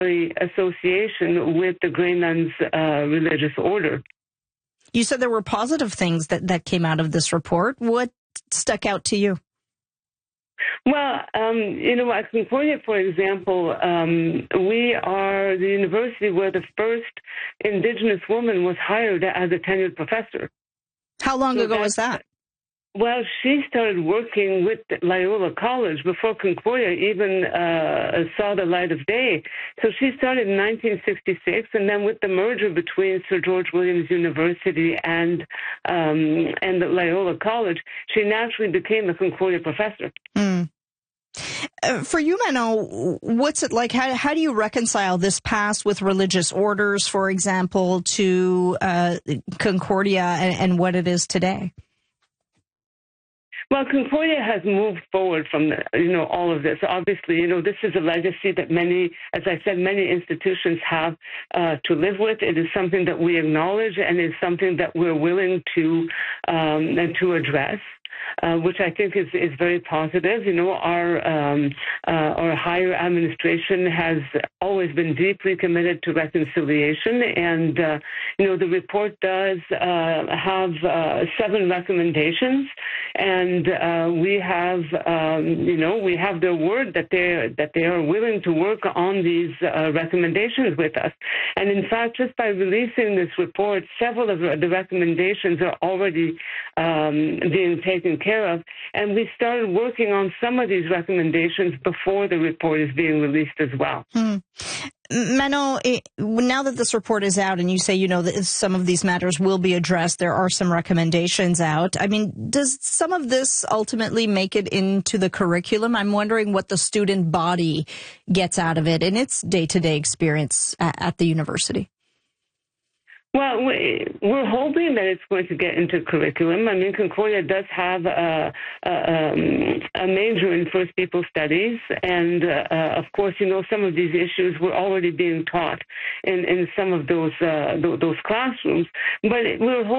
association with the Grey Nuns religious order. You said there were positive things that came out of this report. What stuck out to you? Well, at Concordia, for example, we are the university where the first Indigenous woman was hired as a tenured professor. How long ago was that? Well, she started working with Loyola College before Concordia even saw the light of day. So she started in 1966, and then with the merger between Sir George Williams University and the Loyola College, she naturally became a Concordia professor. Mm. For you, Manon, what's it like? How do you reconcile this past with religious orders, for example, to Concordia and what it is today? Well, Concordia has moved forward from all of this. Obviously, this is a legacy that many institutions have to live with. It is something that we acknowledge and is something that we're willing to address. Which I think is very positive. Our higher administration has always been deeply committed to reconciliation, and the report does have 7 recommendations, and we have their word that they are willing to work on these recommendations with us. And in fact, just by releasing this report, several of the recommendations are already being taken care of, and we started working on some of these recommendations before the report is being released as well. Manon, now that this report is out and you say, that some of these matters will be addressed, there are some recommendations out. I mean, does some of this ultimately make it into the curriculum? I'm wondering what the student body gets out of it in its day-to-day experience at the university. Well, we're hoping that it's going to get into curriculum. I mean, Concordia does have a major in First People Studies, and of course, some of these issues were already being taught in some of those classrooms. But we're hoping